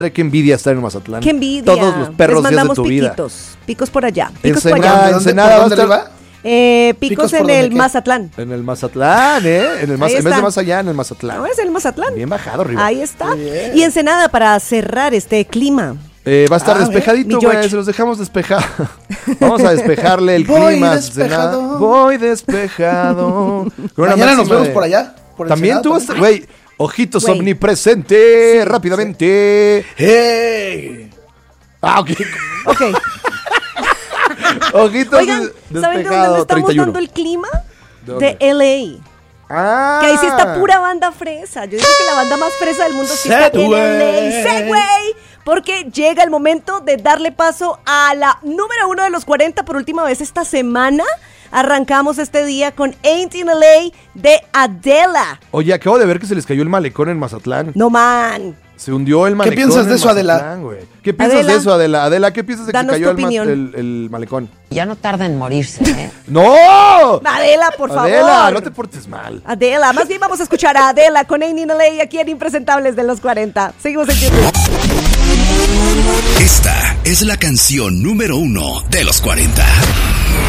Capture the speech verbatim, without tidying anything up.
Qué envidia estar en Mazatlán. Qué envidia. Todos los perros Les días de mandamos tu piquitos, vida. picos por allá, picos por Ensenada, allá. Ensenada, ¿Por dónde va a va? estar- Eh, picos, ¿Picos por en dónde el qué? Mazatlán. En el Mazatlán, ¿eh? En, el Maz- Ahí en vez de está. más allá, en el Mazatlán. ¿No es el Mazatlán? Bien bajado, arriba. Ahí está. Y Ensenada para cerrar este clima. Eh, va a estar Ah, despejadito, mi George. güey. Se los dejamos despejados. Vamos a despejarle el Voy clima. despejado. Ensenada. Voy despejado. Con una Mañana nos máxima vemos de- por allá. Por También Ensenada tú vas a- también. güey. Ojitos Güey. omnipresente. Rápidamente. ¡Hey! Ah, ok. Ok. Ojitos Oigan, de- ¿saben de despejado, dónde estamos treinta y uno. dando el clima? ¿De dónde? De L A. Ah. Que ahí sí está pura banda fresa. Yo digo que la banda más fresa del mundo sí está en Segway. L A. Segway. Porque llega el momento de darle paso a la número uno de los cuarenta por última vez esta semana. Arrancamos este día con Ain't in L A de Adela. Oye, acabo de ver que se les cayó el malecón en Mazatlán. No, man. Se hundió el malecón. piensas de en eso, Adela? Mazatlán, güey. ¿Qué piensas Adela, de eso, Adela? Adela, ¿qué piensas de que se danos cayó tu el, ma- opinión. el- el malecón? Ya no tarda en morirse, ¿eh? ¡No! Adela, por favor. Adela, no te portes mal. Adela, más bien vamos a escuchar a Adela con Ain't in L A aquí en Impresentables de los cuarenta. Seguimos en YouTube. Esta es la canción número uno de los cuarenta.